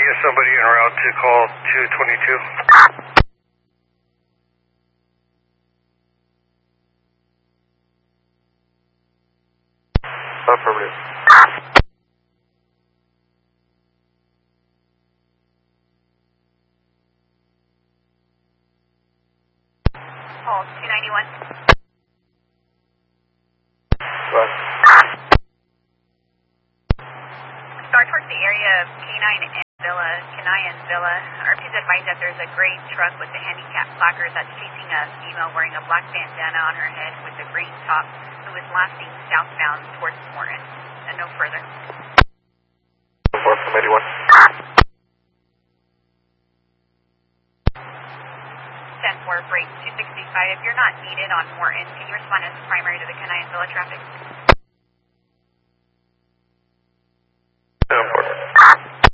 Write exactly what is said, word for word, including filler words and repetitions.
get somebody en route to call two twenty-two. Affirmative. Hold, two ninety-one. What? Start towards the area of Canine and Villa, Canine and Villa. R P's advised that there's a gray truck with a handicap placard that's chasing a female wearing a black bandana on her head with a green top who is lasting southbound towards Morton. And no further. four from eighty-one. ten four, break two sixty-five. If you're not needed on Morton, can you respond as primary to the Canine and Villa traffic?